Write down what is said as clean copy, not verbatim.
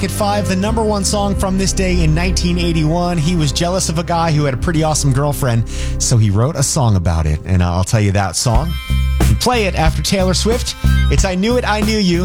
At 5, the number one song from this day in 1981. He was jealous of a guy who had a pretty awesome girlfriend, so he wrote a song about it. And I'll tell you that song and play it after Taylor Swift. It's I Knew It, I Knew You.